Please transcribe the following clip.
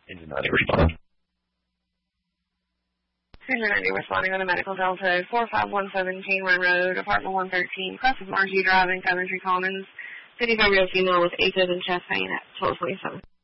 Engine 90 responding. Engine 90 responding on a medical Delta 45117 Run Road, apartment 113, Cross of Margie Drive in Coventry Commons. City Gabriel female with AFib and chest pain at 1227.